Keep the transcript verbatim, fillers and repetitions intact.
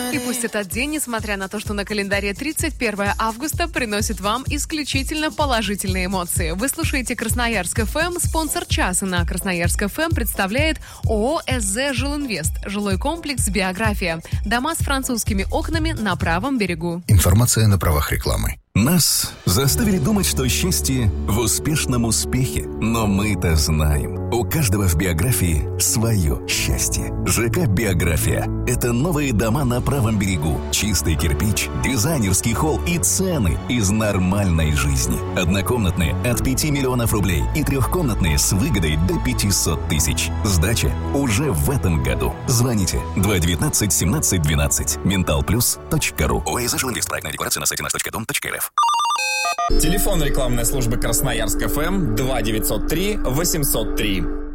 И пусть этот день, несмотря на то, что на календаре тридцать первое августа, приносит вам исключительно положительные эмоции. Вы слушаете Красноярск эф эм. Спонсор часа на Красноярск эф эм представляет ООО эс зэ «Жилинвест». Жилой комплекс «Биография». Дома с французскими окнами на правом берегу. Информация на правах рекламы. Нас заставили думать, что счастье в успешном успехе. Но мы-то знаем, у каждого в биографии свое счастье. ЖК «Биография» — это новые дома на правом берегу, чистый кирпич, дизайнерский холл и цены из нормальной жизни. Однокомнатные от пяти миллионов рублей и трехкомнатные с выгодой до пятисот тысяч. Сдача уже в этом году. Звоните два девятнадцать семнадцать двенадцать. ментал плюс точка ру. ОАО «Жилинвест». Проектная декларация на сайте наш точка дом точка эр эф. Телефон рекламной службы Красноярск эф эм два девятьсот три восемьсот три.